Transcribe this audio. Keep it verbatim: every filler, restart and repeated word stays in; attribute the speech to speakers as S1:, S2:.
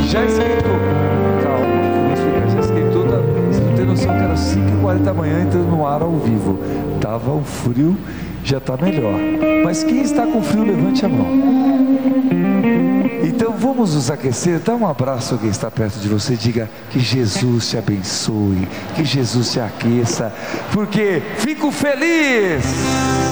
S1: Já esquentou. Calma, vou explicar. Já esquentou. Tá, você não tem noção que era cinco e quarenta da manhã entrando no ar ao vivo. Tava um frio, já está melhor. Mas quem está com frio, levante a mão. Então vamos nos aquecer. Dá um abraço a quem está perto de você. Diga que Jesus te abençoe, que Jesus te aqueça, porque fico feliz.